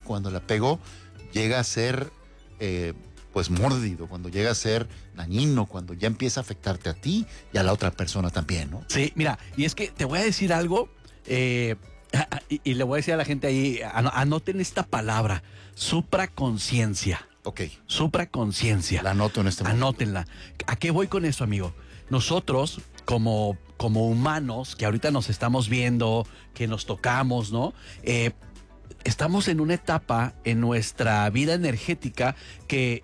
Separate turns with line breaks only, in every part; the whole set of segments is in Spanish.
cuando el apego llega a ser pues mórdido, cuando llega a ser dañino, cuando ya empieza a afectarte a ti y a la otra persona también, ¿no?
Sí, mira, y es que te voy a decir algo, y le voy a decir a la gente ahí, anoten esta palabra, supraconciencia.
Ok.
Supraconciencia.
La anoto en este momento.
Anótenla. ¿A qué voy con eso, amigo? Nosotros, como humanos, que ahorita nos estamos viendo, que nos tocamos, ¿no? Estamos en una etapa en nuestra vida energética que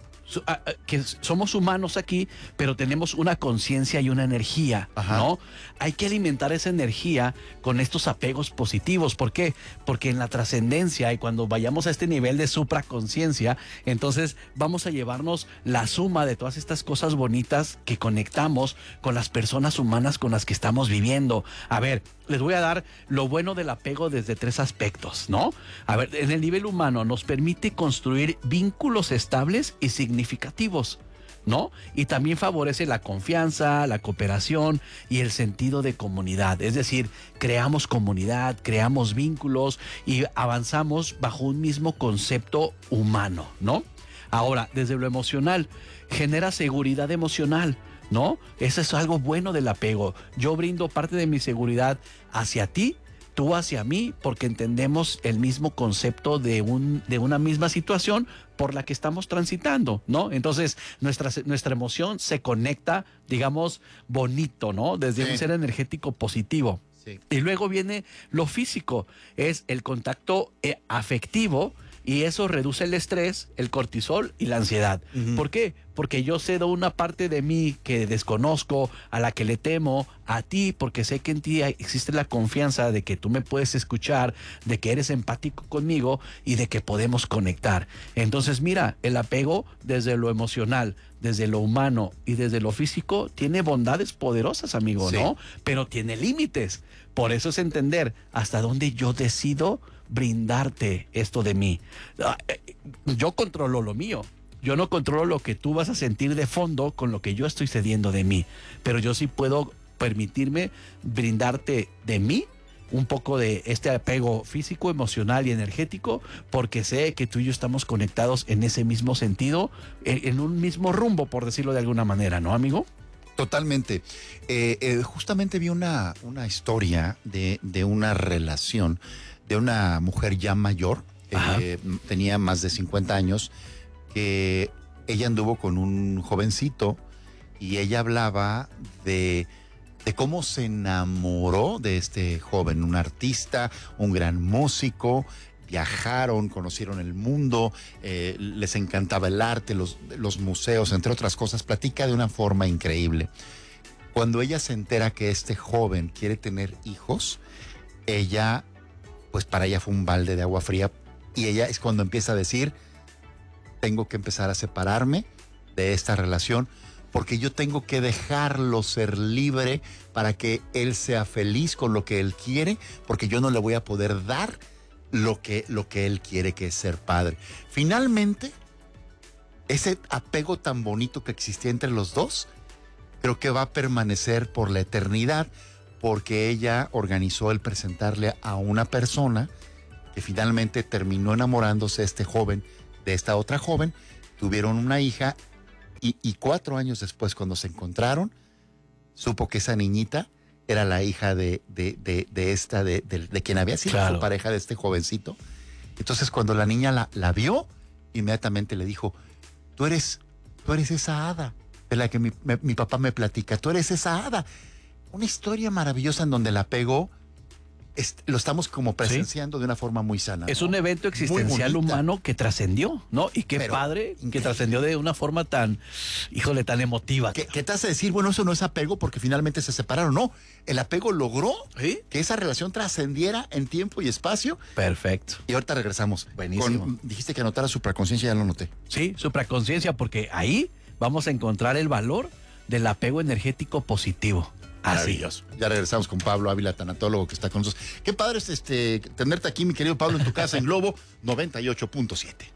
somos humanos aquí, pero tenemos una conciencia y una energía,
Ajá.
¿no? Hay que alimentar esa energía con estos apegos positivos. ¿Por qué? Porque en la trascendencia y cuando vayamos a este nivel de supraconciencia, entonces vamos a llevarnos la suma de todas estas cosas bonitas que conectamos con las personas humanas con las que estamos viviendo. A ver, les voy a dar lo bueno del apego desde 3 aspectos, ¿no? A ver, en el nivel humano nos permite construir vínculos estables y significativos, ¿no? Y también favorece la confianza, la cooperación y el sentido de comunidad. Es decir, creamos comunidad, creamos vínculos y avanzamos bajo un mismo concepto humano, ¿no? Ahora, desde lo emocional, genera seguridad emocional, ¿no? Eso es algo bueno del apego. Yo brindo parte de mi seguridad hacia ti, tú hacia mí, porque entendemos el mismo concepto de una misma situación por la que estamos transitando, ¿no? Entonces, nuestra emoción se conecta, digamos, bonito, ¿no? Desde un ser energético positivo.
Sí.
Y luego viene lo físico, es el contacto afectivo, y eso reduce el estrés, el cortisol y la ansiedad.
Uh-huh.
¿Por qué? Porque yo cedo una parte de mí que desconozco, a la que le temo, a ti, porque sé que en ti existe la confianza de que tú me puedes escuchar, de que eres empático conmigo y de que podemos conectar. Entonces, mira, el apego desde lo emocional, desde lo humano y desde lo físico tiene bondades poderosas, amigo,
sí,
¿no? Pero tiene límites. Por eso es entender hasta dónde yo decido brindarte esto de mí. Yo controlo lo mío. Yo no controlo lo que tú vas a sentir de fondo con lo que yo estoy cediendo de mí. Pero yo sí puedo permitirme brindarte de mí un poco de este apego físico, emocional y energético, porque sé que tú y yo estamos conectados en ese mismo sentido, en un mismo rumbo, por decirlo de alguna manera, ¿no, amigo?
Totalmente. Justamente vi una historia de una relación de una mujer ya mayor, tenía más de 50 años, que ella anduvo con un jovencito y ella hablaba de cómo se enamoró de este joven, un artista, un gran músico. Viajaron, conocieron el mundo, les encantaba el arte, los museos, entre otras cosas. Platica de una forma increíble. Cuando ella se entera que este joven quiere tener hijos, ella, pues para ella fue un balde de agua fría, y ella es cuando empieza a decir: tengo que empezar a separarme de esta relación, porque yo tengo que dejarlo ser libre para que él sea feliz con lo que él quiere, porque yo no le voy a poder dar lo que él quiere, que es ser padre. Finalmente, ese apego tan bonito que existía entre los dos, creo que va a permanecer por la eternidad, porque ella organizó el presentarle a una persona que finalmente terminó enamorándose este joven de esta otra joven, tuvieron una hija, y 4 años después, cuando se encontraron, supo que esa niñita era la hija de quien había sido su pareja, de este jovencito. Entonces, cuando la niña la vio, inmediatamente le dijo: tú eres esa hada de la que mi papá me platica, tú eres esa hada. Una historia maravillosa en donde el apego lo estamos como presenciando, ¿sí?, de una forma muy sana, ¿no?
Es un evento existencial humano que trascendió, ¿no? Y qué padre que trascendió de una forma tan, híjole, tan emotiva.
¿Qué te hace decir, bueno, eso no es apego porque finalmente se separaron? No, el apego logró que esa relación trascendiera en tiempo y espacio.
Perfecto.
Y ahorita regresamos.
Buenísimo.
Dijiste que anotara supraconciencia, ya lo noté.
Sí, supraconciencia, porque ahí vamos a encontrar el valor del apego energético positivo.
Maravilloso. Ya regresamos con Pablo Ávila, tanatólogo, que está con nosotros. Qué padre es tenerte aquí, mi querido Pablo, en tu casa en Globo 98.7.